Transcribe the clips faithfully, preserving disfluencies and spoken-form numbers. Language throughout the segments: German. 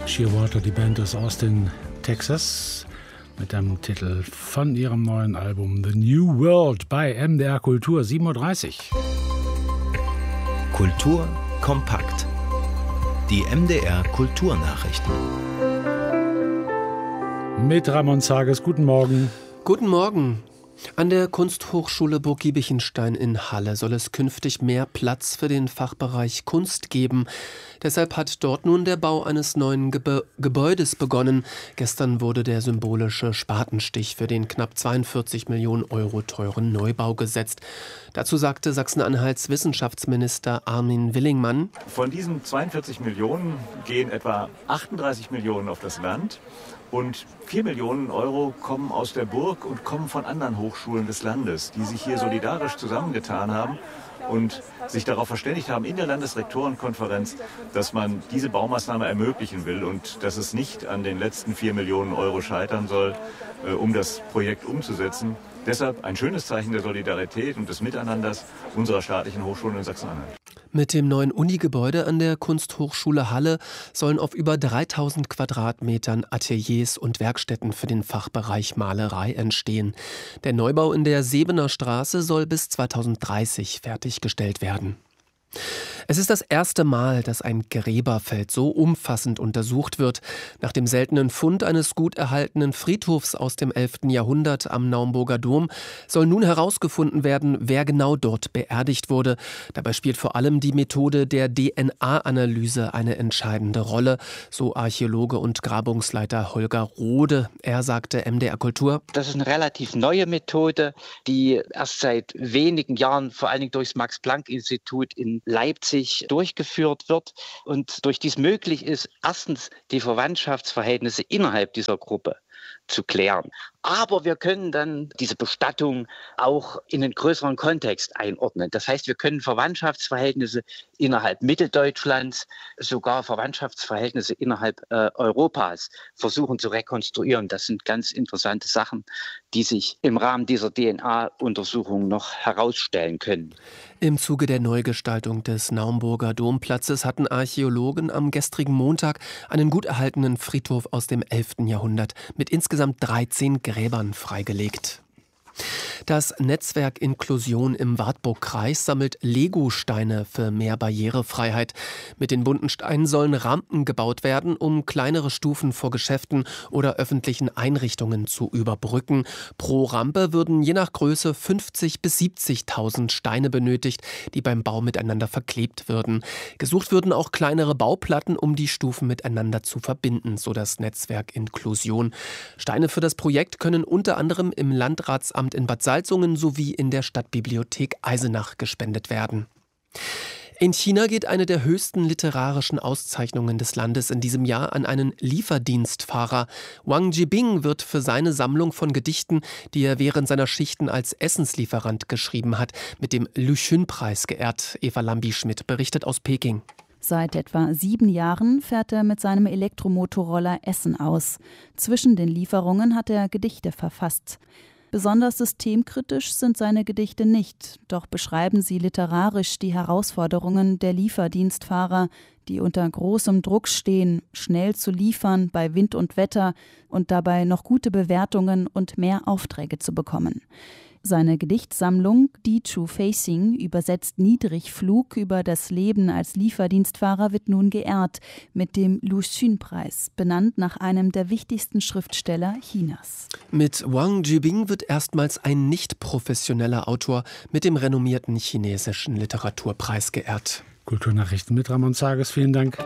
Shearwater, die Band aus Austin, Texas, mit dem Titel von ihrem neuen Album The New World bei M D R Kultur sieben Uhr dreißig. Kultur kompakt. Die M D R Kulturnachrichten. Mit Ramon Zages, guten Morgen. Guten Morgen. An der Kunsthochschule Burg Giebichenstein in Halle soll es künftig mehr Platz für den Fachbereich Kunst geben. Deshalb hat dort nun der Bau eines neuen Gebe- Gebäudes begonnen. Gestern wurde der symbolische Spatenstich für den knapp zweiundvierzig Millionen Euro teuren Neubau gesetzt. Dazu sagte Sachsen-Anhalts Wissenschaftsminister Armin Willingmann: Von diesen zweiundvierzig Millionen gehen etwa achtunddreißig Millionen auf das Land. Und vier Millionen Euro kommen aus der Burg und kommen von anderen Hochschulen des Landes, die sich hier solidarisch zusammengetan haben und sich darauf verständigt haben in der Landesrektorenkonferenz, dass man diese Baumaßnahme ermöglichen will und dass es nicht an den letzten vier Millionen Euro scheitern soll, äh, um das Projekt umzusetzen. Deshalb ein schönes Zeichen der Solidarität und des Miteinanders unserer staatlichen Hochschulen in Sachsen-Anhalt. Mit dem neuen Unigebäude an der Kunsthochschule Halle sollen auf über dreitausend Quadratmetern Ateliers und Werkstätten für den Fachbereich Malerei entstehen. Der Neubau in der Sebener Straße soll bis zweitausenddreißig fertiggestellt werden. Es ist das erste Mal, dass ein Gräberfeld so umfassend untersucht wird. Nach dem seltenen Fund eines gut erhaltenen Friedhofs aus dem elften Jahrhundert am Naumburger Dom soll nun herausgefunden werden, wer genau dort beerdigt wurde. Dabei spielt vor allem die Methode der D N A-Analyse eine entscheidende Rolle, so Archäologe und Grabungsleiter Holger Rode. Er sagte M D R Kultur: Das ist eine relativ neue Methode, die erst seit wenigen Jahren vor allen Dingen durchs Max-Planck-Institut in Leipzig durchgeführt wird und durch dies möglich ist, erstens die Verwandtschaftsverhältnisse innerhalb dieser Gruppe zu klären. Aber wir können dann diese Bestattung auch in einen größeren Kontext einordnen. Das heißt, wir können Verwandtschaftsverhältnisse innerhalb Mitteldeutschlands, sogar Verwandtschaftsverhältnisse innerhalb äh, Europas versuchen zu rekonstruieren. Das sind ganz interessante Sachen, die sich im Rahmen dieser D N A-Untersuchung noch herausstellen können. Im Zuge der Neugestaltung des Naumburger Domplatzes hatten Archäologen am gestrigen Montag einen gut erhaltenen Friedhof aus dem elften Jahrhundert mit insgesamt dreizehn Gräbern freigelegt. Das Netzwerk Inklusion im Wartburgkreis sammelt Lego-Steine für mehr Barrierefreiheit. Mit den bunten Steinen sollen Rampen gebaut werden, um kleinere Stufen vor Geschäften oder öffentlichen Einrichtungen zu überbrücken. Pro Rampe würden je nach Größe fünfzigtausend bis siebzigtausend Steine benötigt, die beim Bau miteinander verklebt würden. Gesucht würden auch kleinere Bauplatten, um die Stufen miteinander zu verbinden, so das Netzwerk Inklusion. Steine für das Projekt können unter anderem im Landratsamt in Bad Salzungen sowie in der Stadtbibliothek Eisenach gespendet werden. In China geht eine der höchsten literarischen Auszeichnungen des Landes in diesem Jahr an einen Lieferdienstfahrer. Wang Jibing wird für seine Sammlung von Gedichten, die er während seiner Schichten als Essenslieferant geschrieben hat, mit dem Lu Xun-Preis geehrt. Eva Lambi-Schmidt berichtet aus Peking. Seit etwa sieben Jahren fährt er mit seinem Elektromotorroller Essen aus. Zwischen den Lieferungen hat er Gedichte verfasst. Besonders systemkritisch sind seine Gedichte nicht, doch beschreiben sie literarisch die Herausforderungen der Lieferdienstfahrer, die unter großem Druck stehen, schnell zu liefern bei Wind und Wetter und dabei noch gute Bewertungen und mehr Aufträge zu bekommen. Seine Gedichtsammlung Die Chu Facing, übersetzt Niedrigflug über das Leben als Lieferdienstfahrer, wird nun geehrt mit dem Lu Xun-Preis, benannt nach einem der wichtigsten Schriftsteller Chinas. Mit Wang Jibing wird erstmals ein nicht professioneller Autor mit dem renommierten chinesischen Literaturpreis geehrt. Kulturnachrichten mit Ramon Zages, vielen Dank.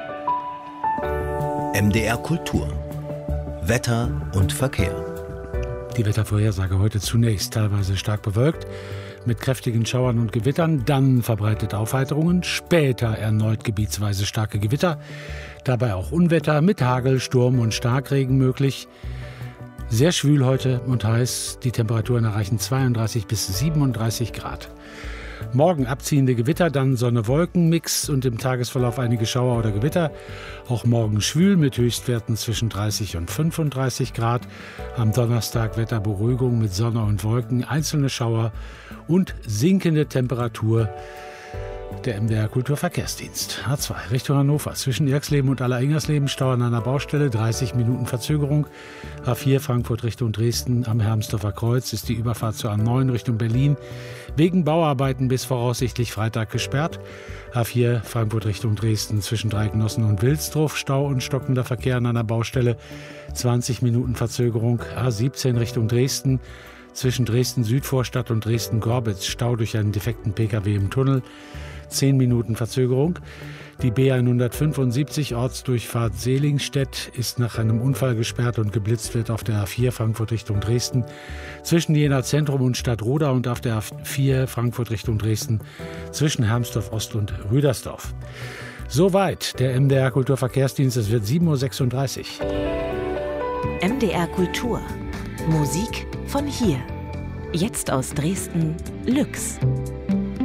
M D R Kultur. Wetter und Verkehr. Die Wettervorhersage heute zunächst teilweise stark bewölkt, mit kräftigen Schauern und Gewittern, dann verbreitet Aufheiterungen, später erneut gebietsweise starke Gewitter, dabei auch Unwetter mit Hagel, Sturm und Starkregen möglich. Sehr schwül heute und heiß, die Temperaturen erreichen zweiunddreißig bis siebenunddreißig Grad. Morgen abziehende Gewitter, dann Sonne-Wolken-Mix und im Tagesverlauf einige Schauer oder Gewitter. Auch morgen schwül mit Höchstwerten zwischen dreißig und fünfunddreißig Grad. Am Donnerstag Wetterberuhigung mit Sonne und Wolken, einzelne Schauer und sinkende Temperatur. Der M D R Kulturverkehrsdienst. A zwei Richtung Hannover. Zwischen Irxleben und Alleringers-Leben Stau an einer Baustelle. dreißig Minuten Verzögerung. A vier Frankfurt Richtung Dresden. Am Hermsdorfer Kreuz ist die Überfahrt zur A neun Richtung Berlin wegen Bauarbeiten bis voraussichtlich Freitag gesperrt. A vier Frankfurt Richtung Dresden zwischen Dreigenossen und Wilsdruff. Stau und stockender Verkehr an einer Baustelle. zwanzig Minuten Verzögerung. A siebzehn Richtung Dresden. Zwischen Dresden-Südvorstadt und Dresden-Gorbitz. Stau durch einen defekten Pkw im Tunnel. zehn Minuten Verzögerung. Die B hundertfünfundsiebzig Ortsdurchfahrt Selingstedt ist nach einem Unfall gesperrt und geblitzt wird auf der A vier Frankfurt Richtung Dresden zwischen Jena Zentrum und Stadtroda und auf der A vier Frankfurt Richtung Dresden zwischen Hermsdorf Ost und Rüdersdorf. Soweit der M D R Kulturverkehrsdienst. Es wird sieben Uhr sechsunddreißig. M D R Kultur. Musik von hier. Jetzt aus Dresden, Lüx.